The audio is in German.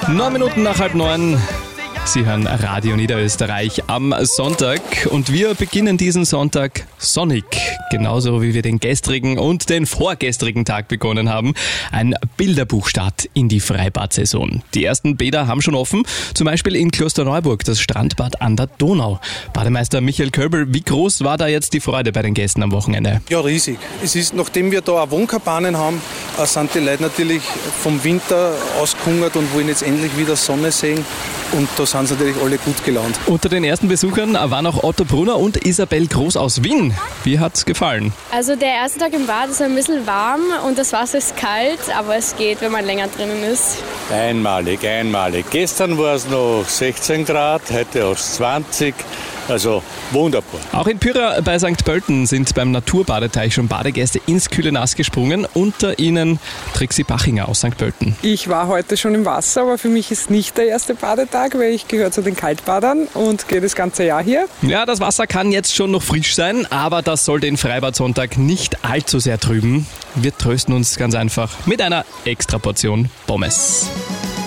9 Minuten nach 8:30. Sie hören Radio Niederösterreich am Sonntag und wir beginnen diesen Sonntag sonnig, genauso wie wir den gestrigen und den vorgestrigen Tag begonnen haben. Ein Bilderbuchstart in die Freibad-Saison. Die ersten Bäder haben schon offen, zum Beispiel in Klosterneuburg, das Strandbad an der Donau. Bademeister Michael Köbel, wie groß war da jetzt die Freude bei den Gästen am Wochenende? Ja, riesig. Es ist, nachdem wir da auch Wohnkabanen haben, sind die Leute natürlich vom Winter ausgehungert und wollen jetzt endlich wieder Sonne sehen. Und da sind sie natürlich alle gut gelaunt. Unter den ersten Besuchern waren auch Otto Brunner und Isabel Groß aus Wien. Wie hat's gefallen? Also der erste Tag im Bad ist ein bisschen warm und das Wasser ist kalt, aber es geht, wenn man länger drinnen ist. Einmalig. Gestern war es noch 16 Grad, heute auch 20. Also wunderbar. Auch in Pyra bei St. Pölten sind beim Naturbadeteich schon Badegäste ins kühle Nass gesprungen. Unter ihnen Trixi Bachinger aus St. Pölten. Ich war heute schon im Wasser, aber für mich ist nicht der erste Badetag, weil ich gehöre zu den Kaltbadern und gehe das ganze Jahr hier. Ja, das Wasser kann jetzt schon noch frisch sein, aber das soll den Freibad-Sonntag nicht allzu sehr trüben. Wir trösten uns ganz einfach mit einer Extraportion Pommes.